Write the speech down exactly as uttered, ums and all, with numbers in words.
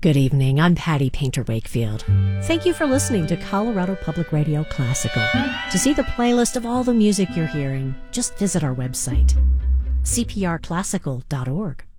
Good evening, I'm Patty Painter Wakefield. Thank you for listening to Colorado Public Radio Classical. To see the playlist of all the music you're hearing, just visit our website, c p r classical dot org.